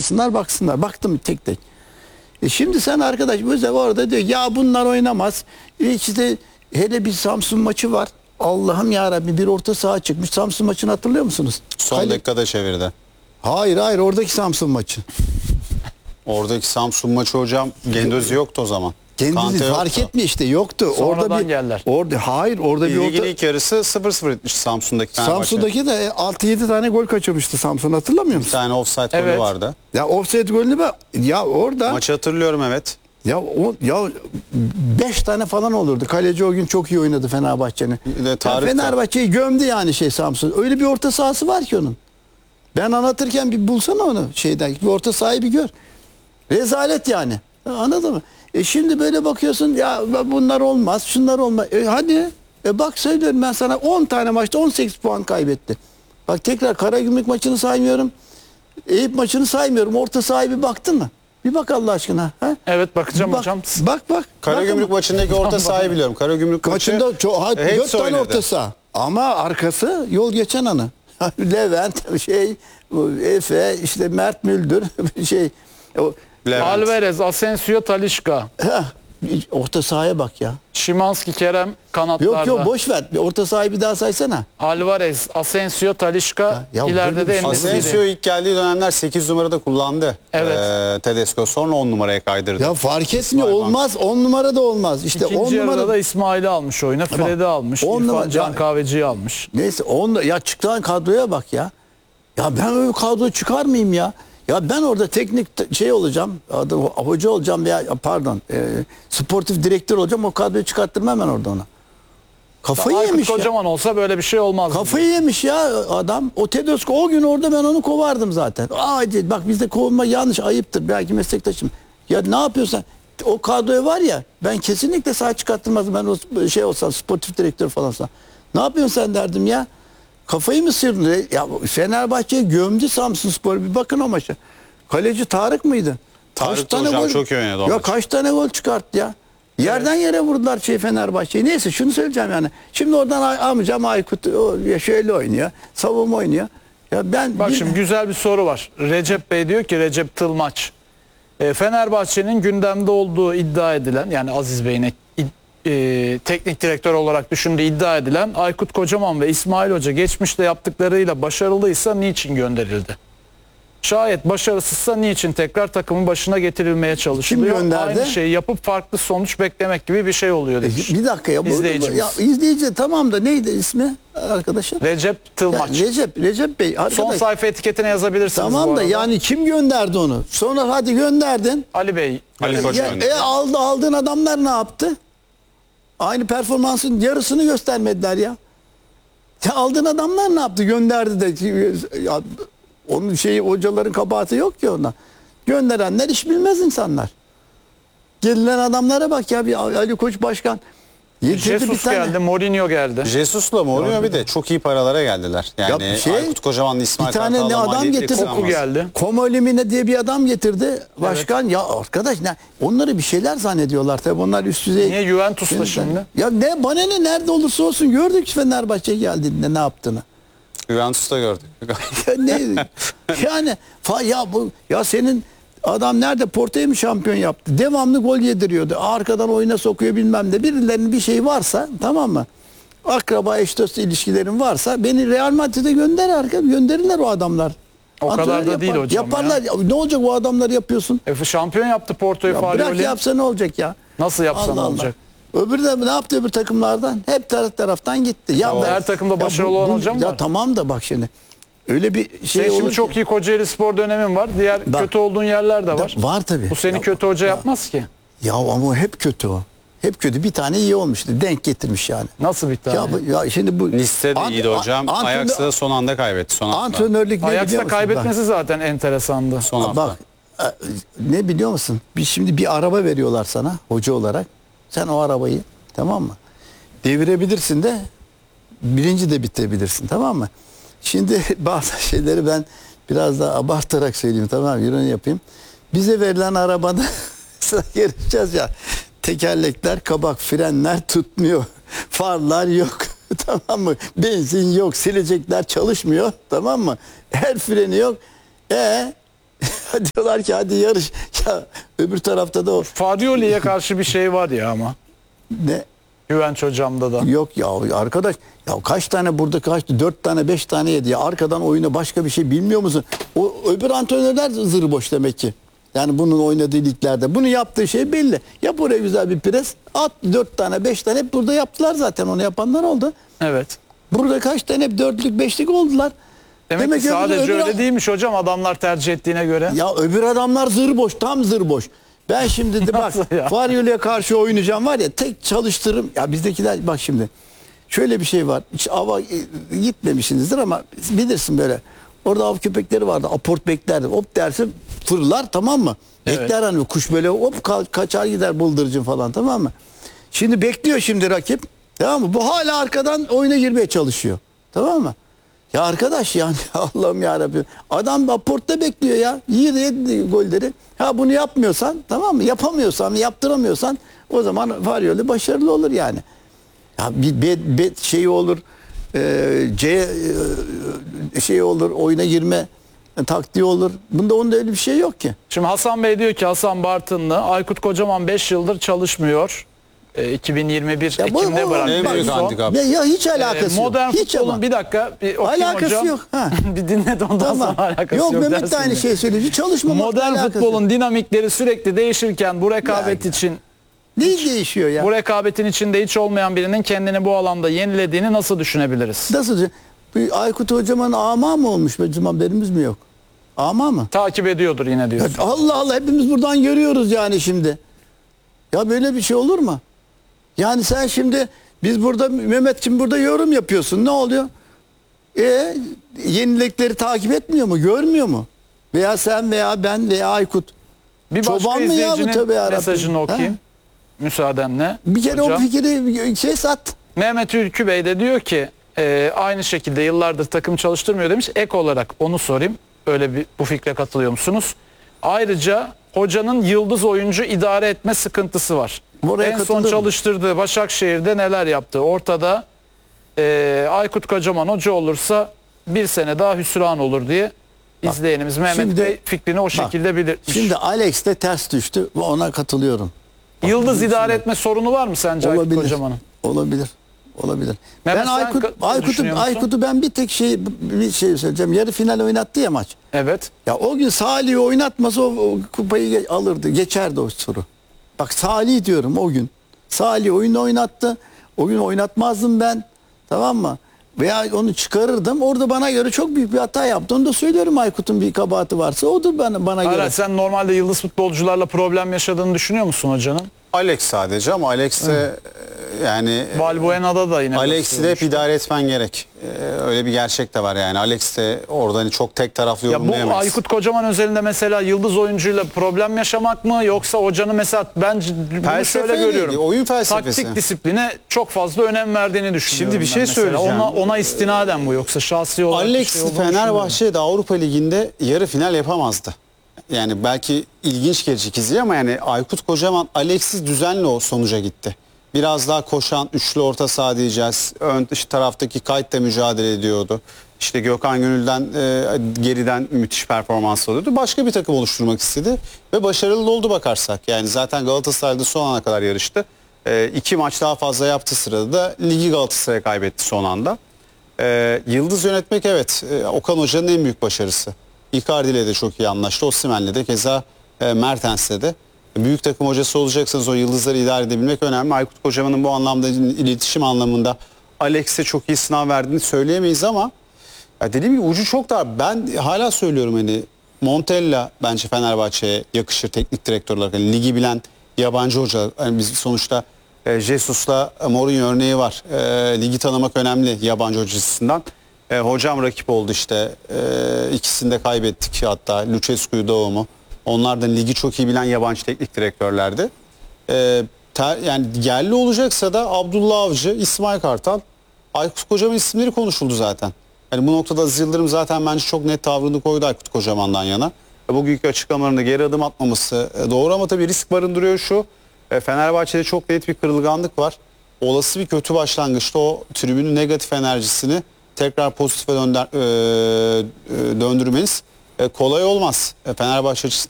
otursınlar baksınlar. Baktım tek tek. Şimdi sen arkadaş mesela orada diyor ya bunlar oynamaz. İşte hele bir Samsun maçı var. Allah'ım yarabbim bir orta saha çıkmış. Samsun maçını hatırlıyor musunuz? Son dakikada çevirdi. Hayır oradaki Samsun maçı. Oradaki Samsun maçı hocam Gendozi yoktu o zaman. Kendisi fark etmiyor işte yoktu. Sonradan orada bir geldiler. Orada bir Ligin orta ilk yarısı 0-0 etmiş Samsun'daki Fenerbahçe. Samsun'daki de 6-7 tane gol kaçırmıştı Samsun, hatırlamıyor Bir musun? tane offside golü Evet. vardı. Ya offside golünü ya orada Maçı hatırlıyorum evet. ya 5 tane falan olurdu. Kaleci o gün çok iyi oynadı Fenerbahçe'nin. Bir de Ya Tarık da. Fenerbahçe'yi gömdü yani Samsun. Öyle bir orta sahası var ki onun. Ben anlatırken bir bulsana onu şeyden. Bir orta sahayı bir gör. Rezalet yani. Anladın mı? Şimdi böyle bakıyorsun ya bunlar olmaz, şunlar olmaz. Hadi bak söylüyorum ben sana 10 tane maçta 18 puan kaybetti. Bak tekrar Karagümrük maçını saymıyorum. Eyüp maçını saymıyorum. Orta sahaya bir baktın mı? Bir bak Allah aşkına. Ha? Evet bakacağım Bak, hocam. Bak. Karagümrük maçındaki orta sahayı biliyorum. Karagümrük Maçında maçı 4 hepsi tane oynadı. orta saha. Ama arkası yol geçen anı. Levent, Efe, işte Mert Müldür, Levent. Alvarez, Asensio, Talisca, orta sahaya bak ya. Şimanski, Kerem kanatlarda. Yok boş ver. Bir orta sahayı bir daha saysana. Alvarez, Asensio, Talisca, Ya ileride böyle de bir şey- Asensio Endesiri. ilk geldiği dönemler 8 numarada kullandı. Evet. Tedesco sonra 10 numaraya kaydırdı. Ya fark etmiyor, olmaz. 10 numara da olmaz. İşte 10 İkinci yarıda numara da İsmail'i almış oyuna. Fred'i almış. on İrfan numara- Can Kahveci'yi almış. neyse ya çıkan kadroya bak ya. Ya ben öyle kadro çıkar mıyım ya? Ya ben orada teknik olacağım. Hoca olacağım veya sportif direktör olacağım. O kadroyu çıkarttırmam ben orada ona. Kafayı Aykut yemiş ya. Kocaman olsa böyle bir şey olmaz. Kafayı yemiş ya adam. O Tedesco o gün orada ben onu kovardım zaten. Bak bizde kovma yanlış, ayıptır. Belki meslektaşım. Ya ne yapıyorsan o kadroya var ya ben kesinlikle sağ çıkarttırmazdım. Ben o olsam sportif direktör falansa. Ne yapıyorsun sen derdim ya. Kafayı mı sıyırdın? Ya Fenerbahçe'yi gömdü Samsunspor. Bir bakın o maça. Kaleci Tarık mıydı? Tarık da hocam çok iyi oynadı o Ya maç. kaç tane gol çıkarttı ya. Yerden yere vurdular Fenerbahçe'yi. Neyse şunu söyleyeceğim yani. Şimdi oradan amcam Aykut şöyle oynuyor. Savunma oynuyor. Ya ben Bak şimdi güzel bir soru var. Recep Bey diyor ki, Recep Tılmaç. Fenerbahçe'nin gündemde olduğu iddia edilen, yani Aziz Bey'in teknik direktör olarak düşündüğü iddia edilen Aykut Kocaman ve İsmail Hoca geçmişte yaptıklarıyla başarılıysa niçin gönderildi? Şayet başarısızsa niçin tekrar takımın başına getirilmeye çalışılıyor? Kim gönderdi? Aynı şeyi yapıp farklı sonuç beklemek gibi bir şey oluyor demiş. bir dakika ya. İzleyicimiz. Ya izleyici tamam da neydi ismi arkadaşın? Recep Tılmaç. Recep Bey. Son Arkadaş, sayfa etiketine yazabilirsiniz bu tamam da arada. yani kim gönderdi onu? Sonra hadi gönderdin. Ali Bey. Ali Koç Ya, gönderdi. aldığın adamlar ne yaptı? Aynı performansın yarısını göstermediler ya. Ya aldığın adamlar ne yaptı? Gönderdi de ya, onun hocaların kabahati yok ki ona. Gönderenler iş bilmez insanlar. Gelilen adamlara bak ya, bir Ali Koç başkan. Jesus geldi, Mourinho geldi. Jesus'la Mourinho bir de çok iyi paralara geldiler. Yani Ya Aykut Kocaman'la İsmail bir tane Kartal'la ne adam maliyetli getirdi. kısamaz. Koku geldi. Komolimine diye bir adam getirdi başkan. Ya arkadaş onları bir şeyler zannediyorlar tabii, onlar üst düzey. Niye Juventus'ta şimdi? Ya bana ne, nerede olursa olsun gördük Fenerbahçe geldiğinde ne yaptığını. Juventus'ta gördük. Ya yani senin adam nerede, Porto'yu mu şampiyon yaptı? Devamlı gol yediriyordu. Arkadan oyuna sokuyor bilmem ne. Birilerinin bir şey varsa, tamam mı? Akraba eş dost ilişkilerin varsa beni Real Madrid'e gönderirler o adamlar. O kadar da Antrenör değil hocam yaparlar. Ya. Ne olacak o adamları yapıyorsun? Şampiyon yaptı Porto'yu Ya Farioli. bırak yapsa ne olacak ya? Nasıl yapsa Allah ne Allah. olacak? Öbürü de ne yaptı öbür takımlardan? Hep taraftan gitti. Ya her takımda başarılı olan hocam ya var. tamam da bak şimdi. Öyle bir şey Senin olur şimdi ki- çok iyi Kocaeli Spor dönemin var. Diğer Bak. kötü olduğun yerler de var. Var tabii. Bu seni Ya, kötü hoca yapmaz ki. Ya ama hep kötü o. Hep kötü. Bir tane iyi olmuştu. Denk getirmiş yani. Nasıl bir tane? Ya şimdi bu Nice'de de iyiydi hocam. Ajax'ta da son anda kaybetti. Son hafta. antrenörlük ne biliyor Ajax'ta musun? kaybetmesi zaten enteresandı. Son hafta. Bak ne biliyor musun? Şimdi bir araba veriyorlar sana hoca olarak. Sen o arabayı, tamam mı? Devirebilirsin de birinci de bitirebilirsin, tamam mı? Şimdi bazı şeyleri ben biraz daha abartarak söyleyeyim, tamam mı? İroni yapayım. Bize verilen arabada yarışacağız ya. Tekerlekler kabak, frenler tutmuyor. Farlar yok. Tamam mı? Benzin yok. Silecekler çalışmıyor. Tamam mı? Her freni yok. diyorlar ki hadi yarış. Ya öbür tarafta da o Farioli'ye karşı bir şey var ya ama. ne? Güvenç hocamda da. Yok ya arkadaş, ya kaç tane burada kaçtı? 4 tane 5 tane yedi ya. Arkadan oyuna başka bir şey bilmiyor musun? O öbür antrenörler zırh boş demek ki. Yani bunun oynadığı liglerde. Bunu yaptığı şey belli. Yap oraya güzel bir pres. At 4 tane 5 tane hep burada yaptılar zaten. Onu yapanlar oldu. Evet. Burada kaç tane hep 4'lük 5'lik oldular. Demek ki sadece öbür- öyle değilmiş hocam, adamlar tercih ettiğine göre. Ya öbür adamlar zır boş, tam zır boş. Ben şimdi de bak Nasıl ya? Farioli'ye karşı oynayacağım var ya, tek çalıştırırım. Ya bizdekiler bak şimdi. Şöyle bir şey var. Hiç ava gitmemişsinizdir ama bilirsin böyle. Orada av köpekleri vardı. Aport beklerdi. Hop dersin fırlar, tamam mı? Evet. Bekler hani kuş böyle hop kaçar gider bıldırcın falan, tamam mı? Şimdi bekliyor şimdi rakip. Tamam mı? Bu hala arkadan oyuna girmeye çalışıyor. Tamam mı? Ya arkadaş yani Allah'ım yarabbim. Adam aportta bekliyor ya. Yedi golleri. Ha bunu yapmıyorsan, tamam mı? Yapamıyorsan, yaptıramıyorsan o zaman Farioli başarılı olur yani. Ya bir B şeyi olur. C şey olur. Oyuna girme taktiği olur. Bunda onun öyle bir şey yok ki. Şimdi Hasan Bey diyor ki, Hasan Bartınlı, Aykut Kocaman 5 yıldır çalışmıyor. 2021 Ya bu- Ekim'de bu- bıraktı. En büyük en son. handikap. Ya hiç alakası yok. Modern Hiç futbolun ama. bir dakika bir okuyayım Alakası hocam. yok, ha. Bir dinle de ondan Tamam. sonra alakası yok. Yok Mehmet de dersin aynı diye. şeyi söylüyor. Hiç çalışmamakla Modern alakası futbolun yok. dinamikleri sürekli değişirken bu rekabet Ya. için Ne değişiyor ya? bu rekabetin içinde hiç olmayan birinin kendini bu alanda yenilediğini nasıl düşünebiliriz? Nasıl? Bu Aykut Hocaman ama mı olmuş? Bizim haberimiz mi yok? Ama mı? Takip ediyordur yine diyorsun. Allah Allah, hepimiz buradan görüyoruz yani şimdi. Ya böyle bir şey olur mu? Yani sen şimdi biz burada Mehmetciğim burada yorum yapıyorsun. Ne oluyor? Yenilikleri takip etmiyor mu? Görmüyor mu? Veya sen veya ben veya Aykut. Bir başka Çoban mı ya bu, izleyicinin tövbe yarabbim? mesajını okuyayım. Ha? Müsaadenle. Bir kere hocam. o fikri sat. Mehmet Ülkü Bey de diyor ki aynı şekilde yıllardır takım çalıştırmıyor demiş. Ek olarak onu sorayım. Öyle bir bu fikre katılıyor musunuz? Ayrıca hocanın yıldız oyuncu idare etme sıkıntısı var. Buraya en son katılıyorum. çalıştırdığı Başakşehir'de neler yaptı? Ortada Aykut Kocaman hoca olursa bir sene daha hüsran olur diye izleyenimiz Mehmet şimdi- Bey fikrini o şekilde belirtmiş. Şimdi Alex de ters düştü. Ona katılıyorum. Yıldız idare etme sorunu var mı sence Aykut Olabilir. Kocaman'ın? Olabilir. Olabilir. Mehmet, Ben sen düşünüyor musun? Aykut'u ben bir tek bir şey söyleyeceğim. Yarı final oynattı ya maç. Evet. Ya o gün Salih'i oynatmasa o kupayı alırdı. Geçerdi o soru. Bak Salih diyorum o gün. Salih oyunu oynattı. O gün oynatmazdım ben. Tamam mı? Veya onu çıkarırdım. Orada bana göre çok büyük bir hata yaptı. Onu da söylüyorum, Aykut'un bir kabahati varsa odur bana göre. Hala sen normalde yıldız futbolcularla problem yaşadığını düşünüyor musun hocanın? Alex sadece ama Alex de yani Valbuena'da da yine Alex'i de hep idare etmen gerek. Öyle bir gerçek de var yani. Alex de orada hani çok tek taraflı ya bu yorumlayamayız. Aykut Kocaman özelinde mesela yıldız oyuncuyla problem yaşamak mı, yoksa hocanın mesela ben bunu Felsefe şöyle görüyorum. değil, oyun felsefesi. Taktik disipline çok fazla önem verdiğini düşünüyorum. Şimdi bir şey ben mesela. söyleyeceğim. Ona istinaden bu, yoksa şahsi olarak bir Alex şey olduğunu düşünmüyorum. Fenerbahçe'de Avrupa Ligi'nde yarı final yapamazdı. Yani belki ilginç gelecek izliyor ama yani Aykut Kocaman Alex'siz düzenli o sonuca gitti. Biraz daha koşan üçlü orta saha diyeceğiz. Ön dış taraftaki Kayt da mücadele ediyordu. İşte Gökhan Gönül'den geriden müthiş performans alıyordu. Başka bir takım oluşturmak istedi ve başarılı oldu bakarsak. Yani zaten Galatasaray'da son ana kadar yarıştı. 2 maç daha fazla yaptığı sırada da ligi Galatasaray kaybetti son anda. Yıldız yönetmek evet Okan Hoca'nın en büyük başarısı. Icardi ile de çok iyi anlaştı. Osimhen'le de keza Mertens'le de. Büyük takım hocası olacaksanız o yıldızları idare edebilmek önemli. Aykut Kocaman'ın bu anlamda iletişim anlamında Alex'e çok iyi sınav verdiğini söyleyemeyiz ama ya dediğim gibi ucu çok dar. Ben hala söylüyorum hani Montella bence Fenerbahçe'ye yakışır teknik direktör olarak. Yani ligi bilen yabancı hoca. Yani biz sonuçta Jesus'la Mourinho örneği var. Ligi tanımak önemli yabancı hocasından. Hocam rakip oldu işte. İkisini de kaybettik hatta. Lucescu'yu Doğum'u. Onlardan ligi çok iyi bilen yabancı teknik direktörlerdi. Yani yerli olacaksa da Abdullah Avcı, İsmail Kartal, Aykut Kocaman isimleri konuşuldu zaten. Yani bu noktada Aziz Yıldırım zaten bence çok net tavrını koydu Aykut Kocaman'dan yana. Bugünkü açıklamalarında geri adım atmaması doğru ama tabii risk barındırıyor şu. Fenerbahçe'de çok net bir kırılganlık var. Olası bir kötü başlangıçta o tribünün negatif enerjisini tekrar pozitife döndürmeniz kolay olmaz Fenerbahçe açısından.